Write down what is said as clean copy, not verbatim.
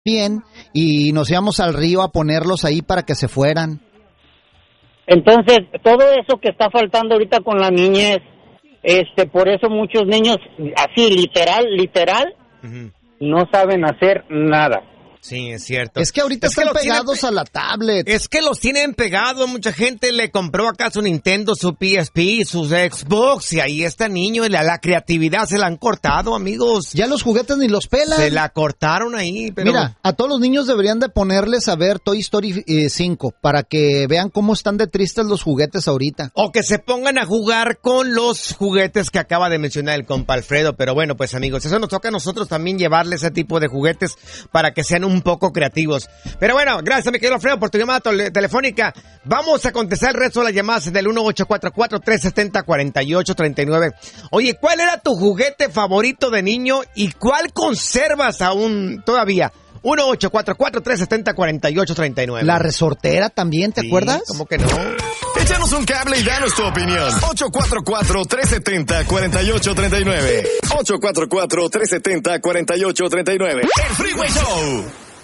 bien y nos íbamos al río a ponerlos ahí para que se fueran. Entonces, todo eso que está faltando ahorita con la niñez, por eso muchos niños, así literal, no saben hacer nada. Sí, es cierto. Es que ahorita están pegados a la tablet. Es que los tienen pegados. Mucha gente le compró acá su Nintendo, su PSP, sus Xbox. Y ahí está niño. La creatividad se la han cortado, amigos. Ya los juguetes ni los pelan. Se la cortaron ahí. Pero... Mira, a todos los niños deberían de ponerles a ver Toy Story 5 para que vean cómo están de tristes los juguetes ahorita. O que se pongan a jugar con los juguetes que acaba de mencionar el compa Alfredo. Pero bueno, pues amigos, eso nos toca a nosotros también llevarles ese tipo de juguetes para que sean un poco creativos. Pero bueno, gracias mi querido Alfredo por tu llamada telefónica. Vamos a contestar el resto de las llamadas del 1844-370-4839. Oye, ¿cuál era tu juguete favorito de niño y cuál conservas aún todavía? 1844-370-4839. La resortera también, ¿te acuerdas? ¿Cómo que no? Échanos un cable y danos tu opinión. 844-370-4839. 844-370-4839. El Freeway Show.